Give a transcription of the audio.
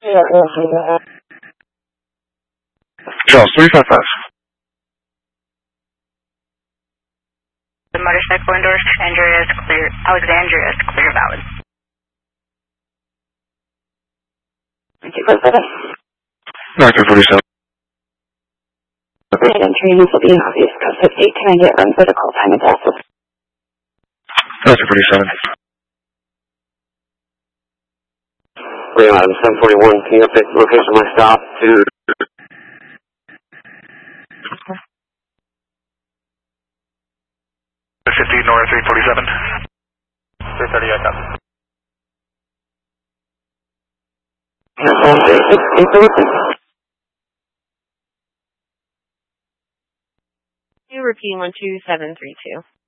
Yeah, Charles, 355. The motorcycle endorsed Alexandria is clear valid. 247. North 347. Right entry will be an obvious code 50. Can I get run for the call time and also? North 347. Ram item 741, can you update the location of my stop to... 50 North 347. 330, I copy. You repeat 12732.